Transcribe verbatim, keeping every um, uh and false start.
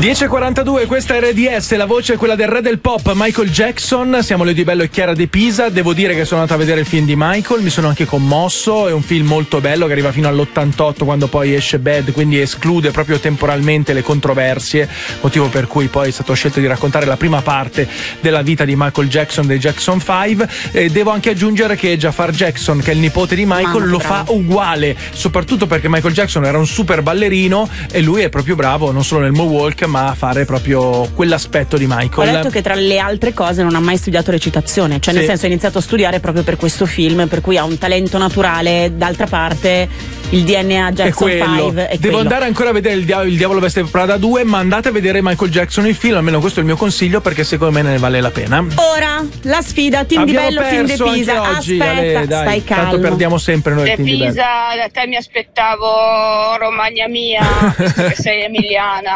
dieci e quarantadue, questa è R D S, la voce è quella del re del pop, Michael Jackson. Siamo Lady Bello e Chiara De Pisa. Devo dire che sono andato a vedere il film di Michael, mi sono anche commosso. È un film molto bello che arriva fino all'ottantotto, quando poi esce Bad, quindi esclude proprio temporalmente le controversie, motivo per cui poi è stato scelto di raccontare la prima parte della vita di Michael Jackson, dei Jackson cinque. E devo anche aggiungere che Jafar Jackson, che è il nipote di Michael, Mamma, lo bravo. fa uguale, soprattutto perché Michael Jackson era un super ballerino e lui è proprio bravo non solo nel moonwalk ma a fare proprio quell'aspetto di Michael. Ho letto che tra le altre cose non ha mai studiato recitazione, cioè Sì. nel senso ha iniziato a studiare proprio per questo film, per cui ha un talento naturale. D'altra parte il D N A È Jackson quello. cinque è Devo quello. andare ancora a vedere il, dia- il Diavolo veste Prada due, ma andate a vedere Michael Jackson il film, almeno questo è il mio consiglio, perché secondo me ne vale la pena. Ora la sfida Team Abbiamo Di Bello, Team De perso anche Pisa. oggi, Aspetta, Ale, dai, stai tanto calmo. perdiamo sempre noi il De Team Di Bello. Pisa, da te mi aspettavo Romagna mia, visto che sei emiliana.